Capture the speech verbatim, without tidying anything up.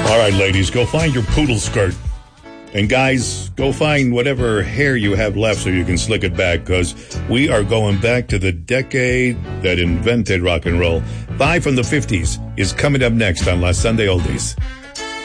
All right, ladies, go find your poodle skirt. And guys, go find whatever hair you have left so you can slick it back, because we are going back to the decade that invented rock and roll. Five from the fifties is coming up next on La Sunday Oldies.